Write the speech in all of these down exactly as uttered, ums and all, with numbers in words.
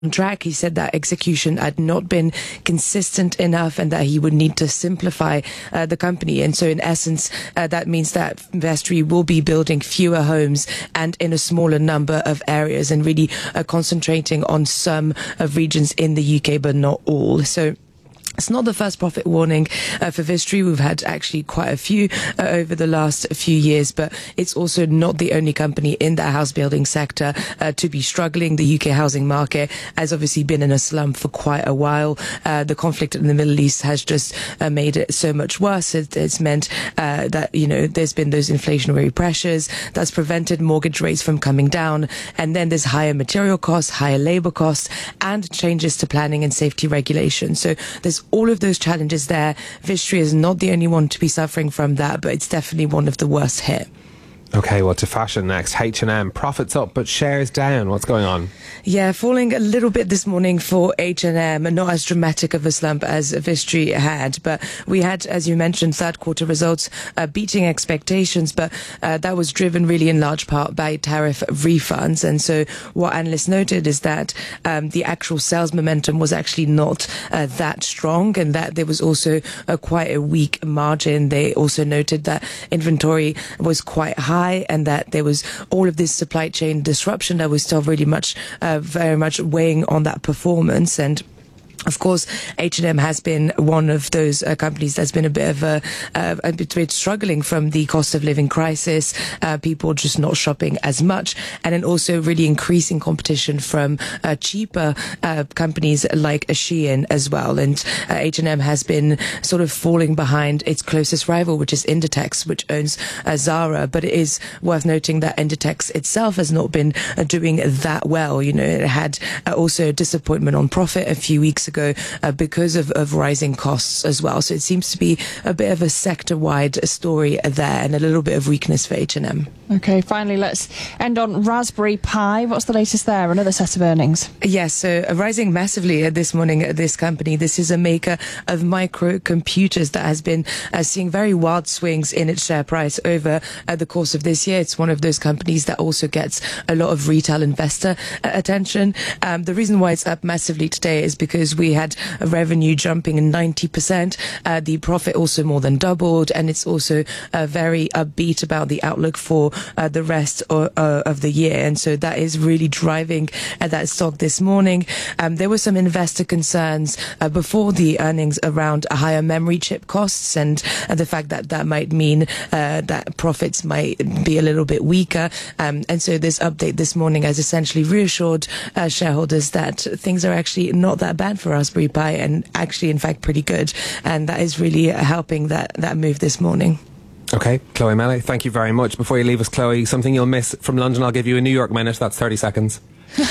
track. He said that execution had not been consistent enough and that he would need to simplify uh, the company. And so in essence, uh, that means that Vestry will be building fewer homes and in a smaller number of areas and really uh, concentrating on some of regions in the U K, but not all. So it's not the first profit warning uh, for Vistry. We've had actually quite a few uh, over the last few years, but it's also not the only company in the house building sector uh, to be struggling. The U K housing market has obviously been in a slump for quite a while. Uh, the conflict in the Middle East has just uh, made it so much worse. It, it's meant uh, that, you know, there's been those inflationary pressures that's prevented mortgage rates from coming down. And then there's higher material costs, higher labor costs, and changes to planning and safety regulations. So there's all of those challenges there. Vistry is not the only one to be suffering from that, but it's definitely one of the worst hit. Okay, well, to fashion next. H and M, profits up, but shares down. What's going on? Yeah, falling a little bit this morning for H and M, not as dramatic of a slump as Vistry had, but we had, as you mentioned, third quarter results uh, beating expectations, but uh, that was driven really in large part by tariff refunds. And so what analysts noted is that um, the actual sales momentum was actually not uh, that strong, and that there was also a, quite a weak margin. They also noted that inventory was quite high, and that there was all of this supply chain disruption that was still really much, uh, very much weighing on that performance. And of course, H and M has been one of those uh, companies that's been a bit of a, uh, a bit struggling from the cost of living crisis, uh, people just not shopping as much, and then also really increasing competition from uh, cheaper uh, companies like Shein as well. And uh, H and M has been sort of falling behind its closest rival, which is Inditex, which owns uh, Zara. But it is worth noting that Inditex itself has not been uh, doing that well. You know, it had uh, also disappointment on profit a few weeks ago. ago uh, because of, of rising costs as well. So it seems to be a bit of a sector-wide story there, and a little bit of weakness for H and M. Okay, finally, let's end on Raspberry Pi. What's the latest there? Another set of earnings. Yes, so uh, rising massively uh, this morning at this company. This is a maker of microcomputers that has been uh, seeing very wild swings in its share price over uh, the course of this year. It's one of those companies that also gets a lot of retail investor uh, attention. Um, the reason why it's up massively today is because we had a revenue jumping ninety percent. Uh, the profit also more than doubled, and it's also uh, very upbeat about the outlook for uh, the rest of, uh, of the year. And so that is really driving uh, that stock this morning. Um, there were some investor concerns uh, before the earnings around higher memory chip costs, and uh, the fact that that might mean uh, that profits might be a little bit weaker. Um, and so this update this morning has essentially reassured uh, shareholders that things are actually not that bad for Raspberry Pi, and actually, in fact, pretty good. And that is really helping that, that move this morning. Okay, Chloe Melle, thank you very much. Before you leave us, Chloe, something you'll miss from London. I'll give you a New York minute. That's thirty seconds.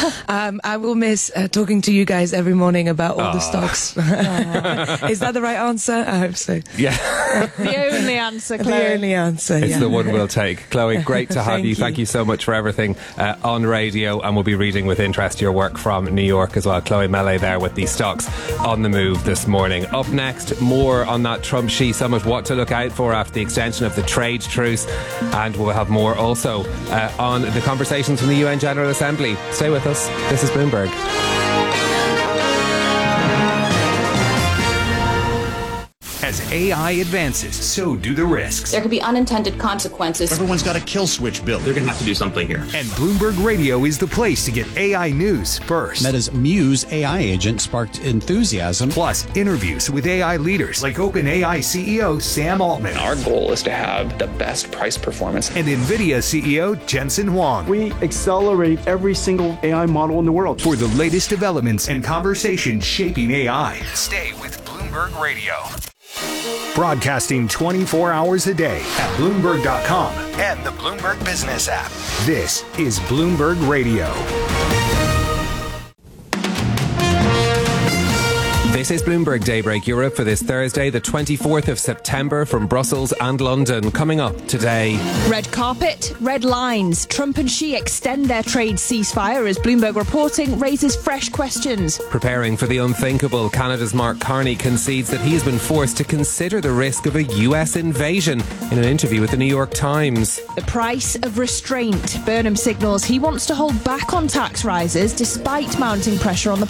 um, I will miss uh, talking to you guys every morning about all oh. the stocks. Is that the right answer? I hope so. Yeah. The only answer, Chloe. The only answer, It's yeah. the one we'll take. Chloe, great to have Thank you. you. Thank you so much for everything uh, on radio, and we'll be reading with interest your work from New York as well. Chloe Melle there with the stocks on the move this morning. Up next, more on that Trump-Xi summit, what to look out for after the extension of the trade truce, and we'll have more also uh, on the conversations from the U N General Assembly. Stay with us. This is Bloomberg. As A I advances, so do the risks. There could be unintended consequences. Everyone's got a kill switch built. They're going to have to do something here. And Bloomberg Radio is the place to get A I news first. Meta's Muse A I agent sparked enthusiasm. Plus, interviews with A I leaders like OpenAI C E O Sam Altman. Our goal is to have the best price performance. And NVIDIA C E O Jensen Huang. We accelerate every single A I model in the world. For the latest developments and conversations shaping A I. Stay with Bloomberg Radio. Broadcasting twenty-four hours a day at Bloomberg dot com and the Bloomberg Business app. This is Bloomberg Radio. This is Bloomberg Daybreak Europe for this Thursday, the twenty-fourth of September, from Brussels and London. Coming up today. Red carpet, red lines. Trump and Xi extend their trade ceasefire as Bloomberg reporting raises fresh questions. Preparing for the unthinkable, Canada's Mark Carney concedes that he has been forced to consider the risk of a U S invasion in an interview with the New York Times. The price of restraint. Burnham signals he wants to hold back on tax rises despite mounting pressure on the